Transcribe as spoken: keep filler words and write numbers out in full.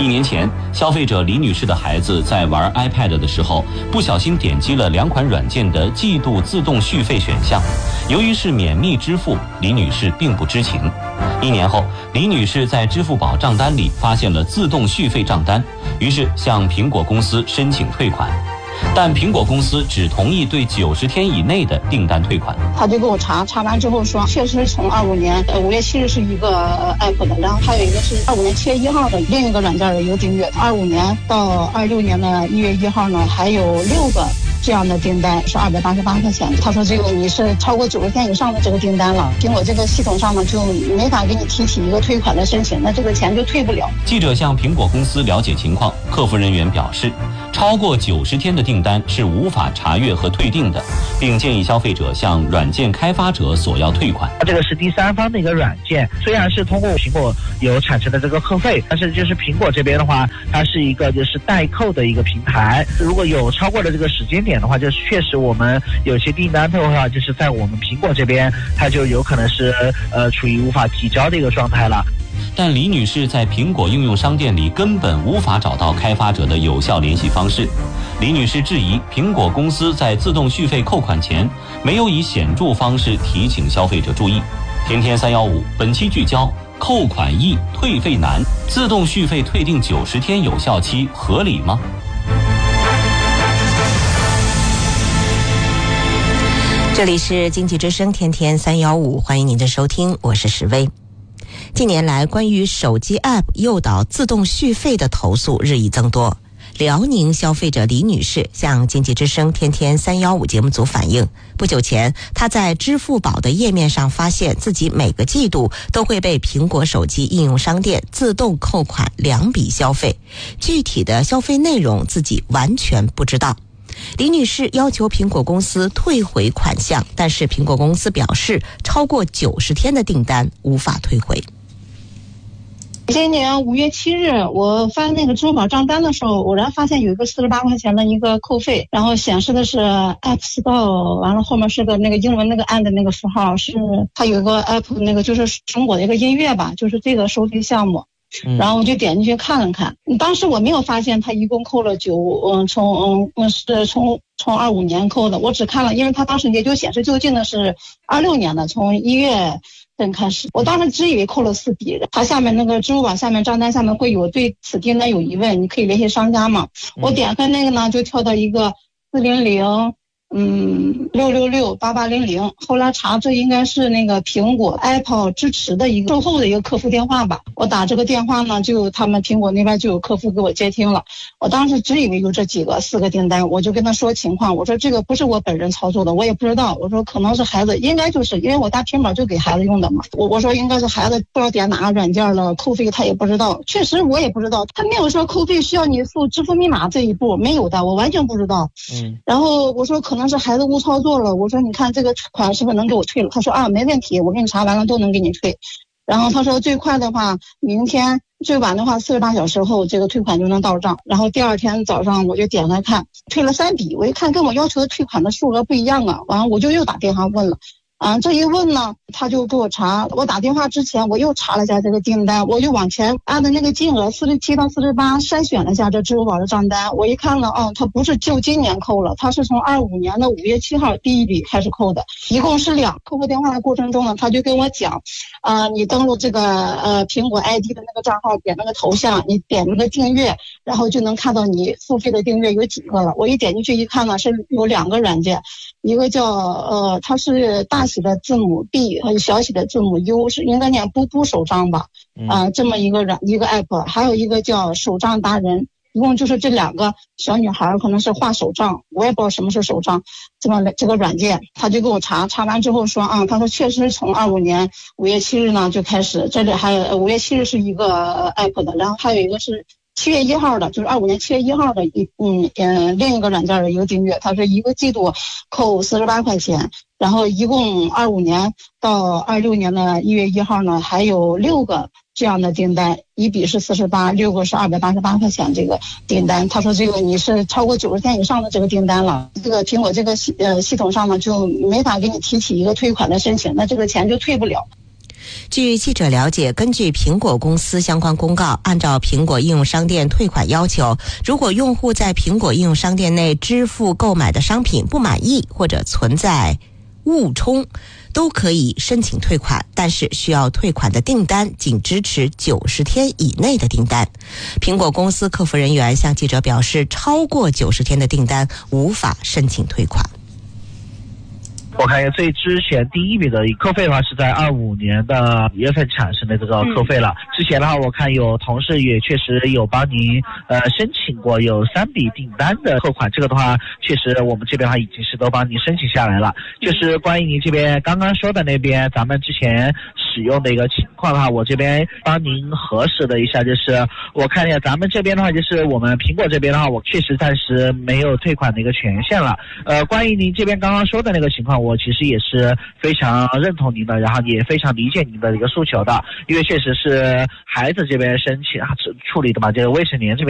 一年前，消费者李女士的孩子在玩 iPad 的时候，不小心点击了两款软件的季度自动续费选项。由于是免密支付，李女士并不知情。一年后，李女士在支付宝账单里发现了自动续费账单，于是向苹果公司申请退款。但苹果公司只同意对九十天以内的订单退款。 他就给我查，查完之后说，确实从二五年呃五月七日是一个 app 的，然后还有一个是二五年七月一号的另一个软件的一个订阅。二五年到二六年的一月一号呢，还有六个这样的订单是二百八十八块钱。他说这个你是超过九十天以上的这个订单了，苹果这个系统上呢就没法给你提起一个退款的申请，那这个钱就退不了。 记者向苹果公司了解情况，客服人员表示，超过九十天的订单是无法查阅和退订的，并建议消费者向软件开发者索要退款。 这个是第三方的一个软件，虽然是通过苹果有产生的这个扣费，但是就是苹果这边的话，它是一个就是代扣的一个平台。如果有超过了这个时间点的话，就是确实我们有些订单的话，就是在我们苹果这边，它就有可能是呃处于无法提交的一个状态了。 但李女士在苹果应用商店里根本无法找到开发者的有效联系方式。李女士质疑苹果公司在自动续费扣款前没有以显著方式提醒消费者注意。天天三一五本期聚焦：扣款易，退费难，自动续费退订九十天有效期合理吗？ 这里是经济之声天天三一五，欢迎您的收听，我是石薇。近年来，关于手机 App 诱导自动续费的投诉日益增多。辽宁消费者李女士向经济之声天天三一五节目组反映，不久前她在支付宝的页面上发现自己每个季度都会被苹果手机应用商店自动扣款两笔消费，具体的消费内容自己完全不知道。李女士要求苹果公司退回款项，但是苹果公司表示超过九十天的订单无法退回。 今年五月七日，我翻那个支付宝账单的时候，偶然发现有一个四十八块钱的一个扣费，然后显示的是 App Store， 完了后面是个那个英文那个 and 的那个符号，是它有一个 App 那个就是苹果的一个音乐吧，就是这个收费项目。然后我就点进去看了看，当时我没有发现他一共扣了九，嗯，从嗯是从从二五年扣的，我只看了，因为他当时也就显示就近的是二六年的，从一月份开始，我当时只以为扣了四笔。他下面那个支付宝下面账单下面会有对此订单有疑问，你可以联系商家嘛。我点开那个呢，就跳到一个四零零。嗯，六六六八八零零，后来查这应该是那个苹果 Apple 支持的一个售后的一个客服电话吧。我打这个电话呢，就他们苹果那边就有客服给我接听了。我当时只以为有这几个四个订单，我就跟他说情况，我说这个不是我本人操作的，我也不知道，我说可能是孩子，应该就是因为我大平板就给孩子用的嘛。我我说应该是孩子不知道点哪个软件了，扣费他也不知道，确实我也不知道，他没有说扣费需要你输支付密码这一步，没有的，我完全不知道。嗯，然后我说可能。可能是孩子误操作了，我说你看这个款是不是能给我退了？他说啊没问题，我给你查完了都能给你退。然后他说最快的话明天，最晚的话四十八小时后这个退款就能到账。然后第二天早上我就点开看，退了三笔，我一看跟我要求的退款的数额不一样啊，完了我就又打电话问了。啊，这一问呢，他就给我查。我打电话之前，我又查了一下这个订单，我就往前按的那个金额四十七到四十八筛选了一下这支付宝的账单。我一看了，哦，它不是就今年扣了，它是从二五年的五月七号第一笔开始扣的，一共是两。客服电话的过程中呢，他就跟我讲，啊、呃，你登录这个呃苹果 I D 的那个账号，点那个头像，你点那个订阅，然后就能看到你付费的订阅有几个了。我一点进去一看呢，是有两个软件，一个叫呃，它是大写的字母 B 和小写的字母 U， 是应该念布布手账吧，啊、呃，这么一个软一个 app， 还有一个叫手账达人，一共就是这两个小女孩可能是画手账，我也不知道什么是手账，这么这个软件，他就给我查，查完之后说啊，他说确实从二五年五月七日呢就开始，这里还有五月七日是一个 app 的，然后还有一个是七月一号的，就是二五年七月一号的一嗯嗯另一个软件的一个订阅，它是一个季度扣四十八块钱。然后一共二五年到二六年的一月一号呢，还有六个这样的订单，一笔是四十八，六个是二百八十八块钱这个订单。他说这个你是超过九十天以上的这个订单了，这个苹果这个系呃系统上呢就没法给你提起一个退款的申请，那这个钱就退不了。 据记者了解，根据苹果公司相关公告，按照苹果应用商店退款要求，如果用户在苹果应用商店内支付购买的商品不满意或者存在误充，都可以申请退款，但是需要退款的订单仅支持九十天以内的订单。苹果公司客服人员向记者表示，超过九十天的订单无法申请退款。 我看一下最之前第一笔的扣费的话是在二五年的一月份产生的这个扣费了。嗯、之前的话，我看有同事也确实有帮您呃申请过有三笔订单的扣款，这个的话确实我们这边的话已经是都帮您申请下来了。就是关于您这边刚刚说的那边咱们之前使用的一个情况的话，我这边帮您核实了一下，就是我看一下咱们这边的话，就是我们苹果这边的话，我确实暂时没有退款的一个权限了。呃，关于您这边刚刚说的那个情况，我其实也是非常认同您的，然后也非常理解您的一个诉求的，因为确实是孩子这边申请处理的嘛，这个未成年这边